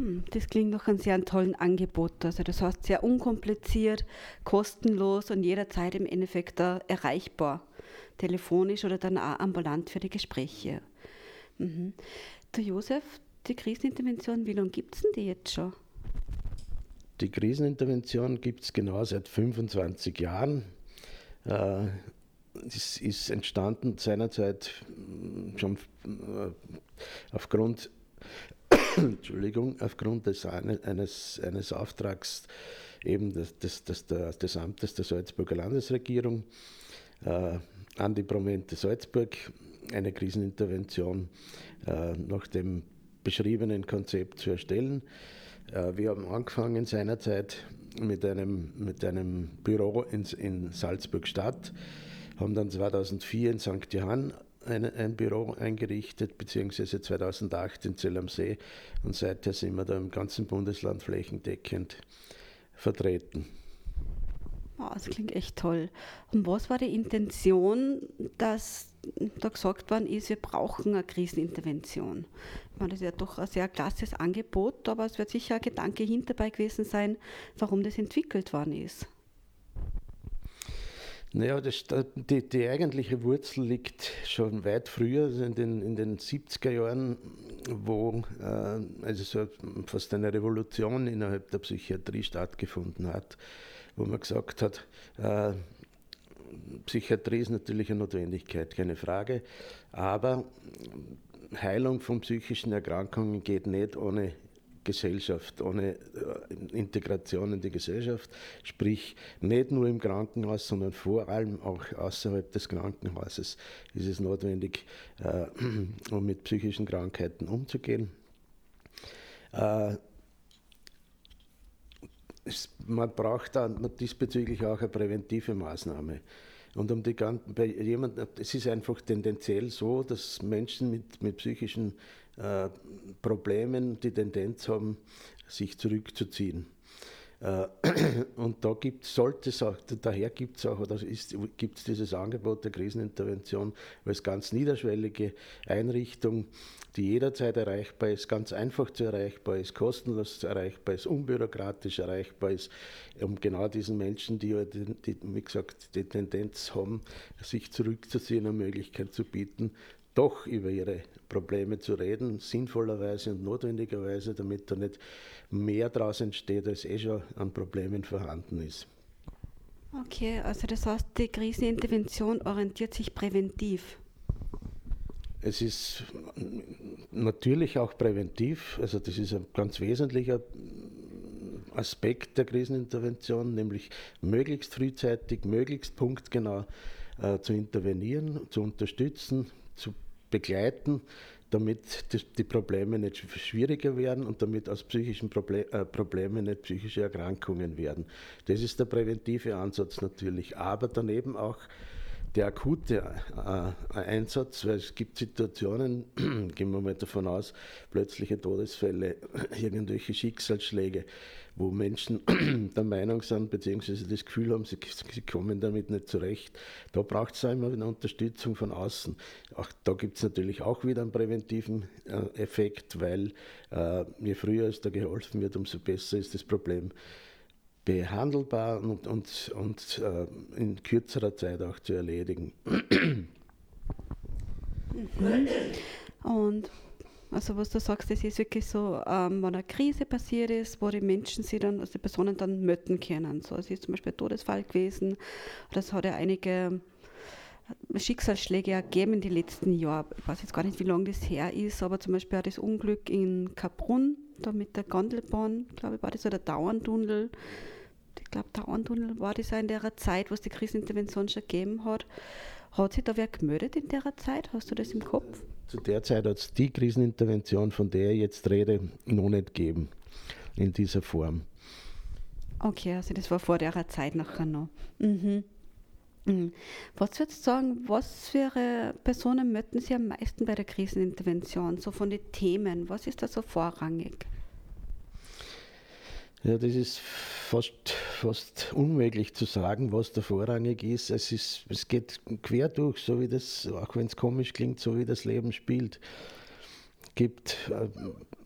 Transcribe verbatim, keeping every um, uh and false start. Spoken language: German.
Hm, das klingt nach einem sehr tollen Angebot. Also das heißt sehr unkompliziert, kostenlos und jederzeit im Endeffekt da erreichbar. Telefonisch oder dann auch ambulant für die Gespräche. Mhm. Der Josef, die Krisenintervention, wie lange gibt es denn die jetzt schon? Die Krisenintervention gibt es genau seit fünfundzwanzig Jahren. Äh, Es ist entstanden seinerzeit schon aufgrund, Entschuldigung, aufgrund des, eines, eines Auftrags eben des, des, des, des Amtes der Salzburger Landesregierung äh, an die Provinz Salzburg eine Krisenintervention äh, nach dem beschriebenen Konzept zu erstellen. Äh, wir haben angefangen seinerzeit mit einem, mit einem Büro in, in Salzburg-Stadt, haben dann zweitausendvier in Sankt Johann ein, ein Büro eingerichtet, beziehungsweise zweitausendacht in Zell am See, und seither sind wir da im ganzen Bundesland flächendeckend vertreten. Oh, das klingt echt toll. Und was war die Intention, dass da gesagt worden ist, wir brauchen eine Krisenintervention? Ich meine, das ist ja doch ein sehr klasses Angebot, aber es wird sicher ein Gedanke hinterbei gewesen sein, warum das entwickelt worden ist. Naja, das, die, die eigentliche Wurzel liegt schon weit früher, also in den, in den siebziger Jahren, wo äh, also so fast eine Revolution innerhalb der Psychiatrie stattgefunden hat, wo man gesagt hat, äh, Psychiatrie ist natürlich eine Notwendigkeit, keine Frage, aber Heilung von psychischen Erkrankungen geht nicht ohne Gesellschaft, ohne Integration in die Gesellschaft, sprich nicht nur im Krankenhaus, sondern vor allem auch außerhalb des Krankenhauses ist es notwendig, äh, um mit psychischen Krankheiten umzugehen. Äh, es, man braucht dann diesbezüglich auch eine präventive Maßnahme. Und um die ganzen, bei jemandem, es ist einfach tendenziell so, dass Menschen mit, mit psychischen äh, Problemen die Tendenz haben, sich zurückzuziehen. Äh, und da gibt sollte es auch, daher gibt es auch, oder gibt es dieses Angebot der Krisenintervention als ganz niederschwellige Einrichtung, die jederzeit erreichbar ist, ganz einfach zu erreichbar ist, kostenlos erreichbar ist, unbürokratisch erreichbar ist, um genau diesen Menschen, die, die wie gesagt, die Tendenz haben, sich zurückzuziehen, eine Möglichkeit zu bieten, doch über ihre Probleme zu reden, sinnvollerweise und notwendigerweise, damit da nicht mehr daraus entsteht, als eh schon an Problemen vorhanden ist. Okay, also das heißt, die Krisenintervention orientiert sich präventiv. Es ist natürlich auch präventiv, also das ist ein ganz wesentlicher Aspekt der Krisenintervention, nämlich möglichst frühzeitig, möglichst punktgenau äh, zu intervenieren, zu unterstützen, zu begleiten, damit die Probleme nicht schwieriger werden und damit aus psychischen Proble- äh, Problemen nicht psychische Erkrankungen werden. Das ist der präventive Ansatz natürlich, aber daneben auch der akute äh, Einsatz, weil es gibt Situationen, gehen wir mal davon aus, plötzliche Todesfälle, irgendwelche Schicksalsschläge, wo Menschen der Meinung sind, beziehungsweise das Gefühl haben, sie, sie kommen damit nicht zurecht. Da braucht es immer eine Unterstützung von außen. Auch da gibt es natürlich auch wieder einen präventiven äh, Effekt, weil äh, je früher es da geholfen wird, umso besser ist das Problem behandelbar und, und, und äh, in kürzerer Zeit auch zu erledigen. Mhm. Und also was du sagst, das ist wirklich so, ähm, wenn eine Krise passiert ist, wo die Menschen sich dann, also die Personen dann melden können. So, es ist zum Beispiel ein Todesfall gewesen, oder es hat ja einige Schicksalsschläge ergeben in den letzten Jahren. Ich weiß jetzt gar nicht, wie lange das her ist, aber zum Beispiel auch das Unglück in Kaprun, da mit der Gondelbahn, glaube ich, war das so der Dauerntunnel. Ich glaube, Dauerntunnel war das auch in der Zeit, wo es die Krisenintervention schon gegeben hat. Hat sich da wer gemeldet in der Zeit? Hast du das im Kopf? Zu der Zeit hat es die Krisenintervention, von der ich jetzt rede, noch nicht gegeben, in dieser Form. Okay, also das war vor der Zeit nachher noch. Mhm. Mhm. Was würdest du sagen, was für Personen möchten Sie am meisten bei der Krisenintervention? So von den Themen, was ist da so vorrangig? Ja, das ist fast, fast unmöglich zu sagen, was da vorrangig ist. Es ist, es geht quer durch, so wie das, auch wenn es komisch klingt, so wie das Leben spielt. Es gibt äh,